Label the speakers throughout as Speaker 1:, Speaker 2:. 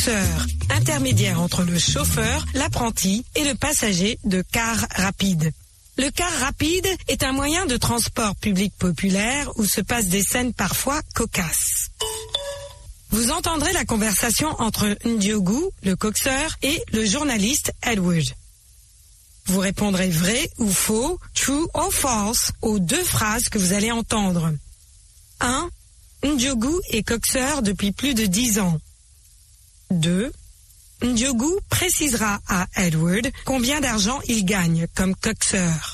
Speaker 1: coxeur, intermédiaire entre le chauffeur, l'apprenti et le passager de car rapide. Le car rapide est un moyen de transport public populaire où se passent des scènes parfois cocasses. Vous entendrez la conversation entre Ndiogu, le coxeur, et le journaliste Edward. Vous répondrez vrai ou faux, true or false, aux deux phrases que vous allez entendre. 1. Ndiogu est coxeur depuis plus de 10 ans. 2. Ndiogu précisera à Edward combien d'argent il gagne comme coxeur.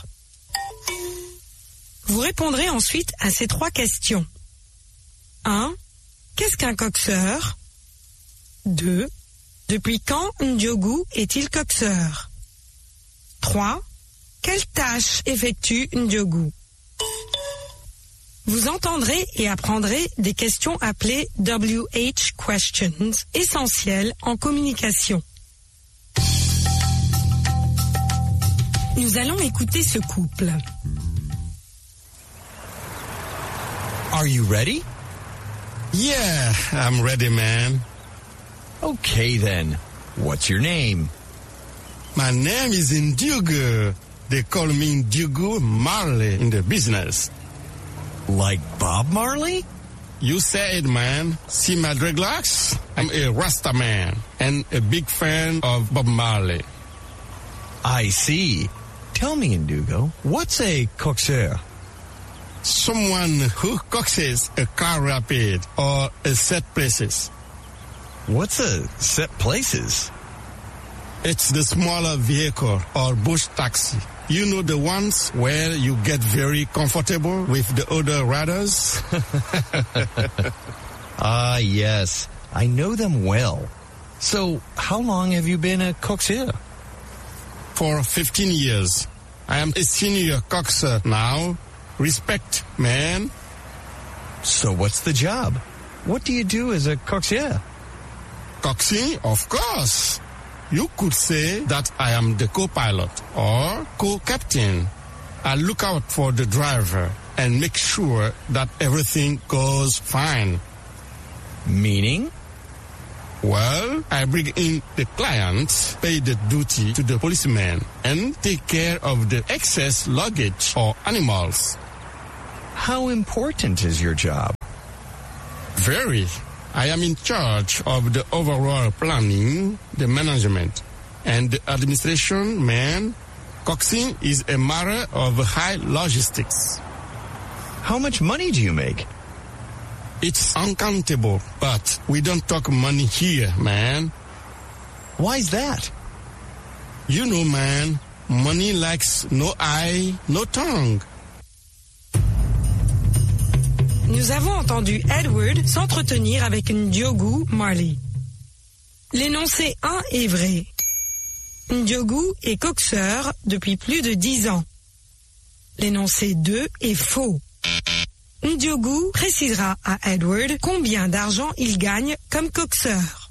Speaker 1: Vous répondrez ensuite à ces 3 questions. 1. Qu'est-ce qu'un coxeur? 2. Depuis quand Ndiogu est-il coxeur? 3. Quelle tâche effectue Ndiogu? Vous entendrez et apprendrez des questions appelées WH questions, essentielles en communication. Nous allons écouter ce couple.
Speaker 2: Are you ready?
Speaker 3: Yeah, I'm ready, man.
Speaker 2: Okay then. What's your name?
Speaker 3: My name is Ndiogu. They call me Ndiogu Marley in the business.
Speaker 2: Like Bob Marley?
Speaker 3: You said, man. See my dreadlocks? I'm a Rasta man and a big fan of Bob Marley.
Speaker 2: I see. Tell me, Ndugo, what's a coxeur?
Speaker 3: Someone who coaxes a car rapid or a set places.
Speaker 2: What's a set places?
Speaker 3: It's the smaller vehicle or bush taxi. You know, the ones where you get very comfortable with the other riders?
Speaker 2: Ah, yes. I know them well. So, how long have you been a coxeur?
Speaker 3: For 15 years. I am a senior coxer now. Respect, man.
Speaker 2: So what's the job? What do you do as a coxeur?
Speaker 3: Coxing, of course. You could say that I am the co-pilot or co-captain. I look out for the driver and make sure that everything goes fine.
Speaker 2: Meaning?
Speaker 3: Well, I bring in the clients, pay the duty to the policeman, and take care of the excess luggage or animals.
Speaker 2: How important is your job?
Speaker 3: Very. I am in charge of the overall planning, the management, and the administration, man. Coxing is a matter of high logistics.
Speaker 2: How much money do you make?
Speaker 3: It's uncountable, but we don't talk money here, man.
Speaker 2: Why's that?
Speaker 3: You know, man, money likes no eye, no tongue.
Speaker 1: Nous avons entendu Edward s'entretenir avec Ndiogu Marley. L'énoncé 1 est vrai. Ndiogu est coxeur depuis plus de 10 ans. L'énoncé 2 est faux. Ndiogu précisera à Edward combien d'argent il gagne comme coxeur.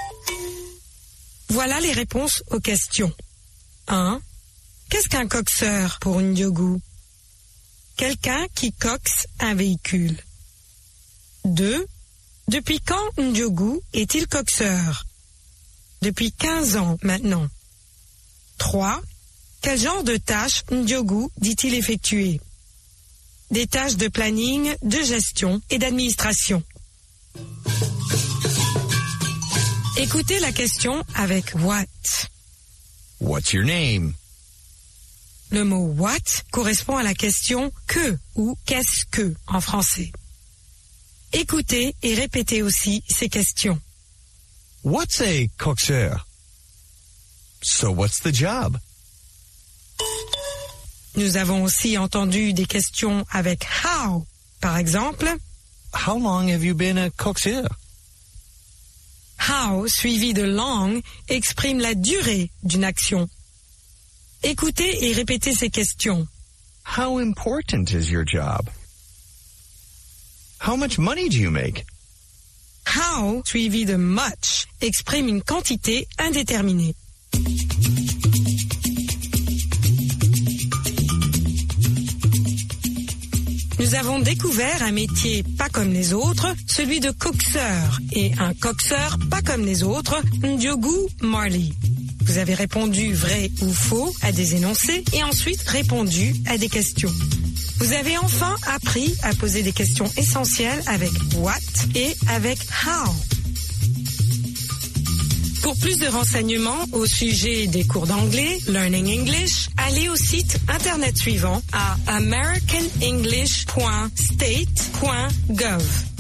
Speaker 1: Voilà les réponses aux questions. 1. Qu'est-ce qu'un coxeur pour Ndiogu? Quelqu'un qui coxe un véhicule. 2. Depuis quand Ndiogu est-il coxeur? Depuis 15 ans maintenant. 3. Quel genre de tâches Ndiogu dit-il effectuer? Des tâches de planning, de gestion et d'administration. Écoutez la question avec what.
Speaker 2: What's your name?
Speaker 1: Le mot what correspond à la question que ou qu'est-ce que en français. Écoutez et répétez aussi ces questions.
Speaker 2: What's a coxeur? So what's the job?
Speaker 1: Nous avons aussi entendu des questions avec how. Par exemple,
Speaker 2: How long have you been a coxeur?
Speaker 1: how suivi de long exprime la durée d'une action. Écoutez et répétez ces questions.
Speaker 2: How important is your job? How much money do you make?
Speaker 1: How suivi de much exprime une quantité indéterminée. nous avons découvert un métier pas comme les autres, celui de coxeur, et un coxeur pas comme les autres, Ndiogu Marley. Vous avez répondu vrai ou faux à des énoncés et ensuite répondu à des questions. Vous avez enfin appris à poser des questions essentielles avec what et avec how. Pour plus de renseignements au sujet des cours d'anglais, Learning English, allez au site internet suivant à americanenglish.state.gov.